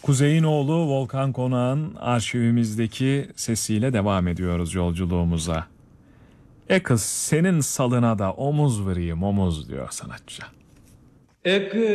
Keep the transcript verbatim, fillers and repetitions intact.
Kuzey'in oğlu Volkan Konak'ın arşivimizdeki sesiyle devam ediyoruz yolculuğumuza. E kız senin salına da omuz vereyim omuz diyor sanatçı. E kız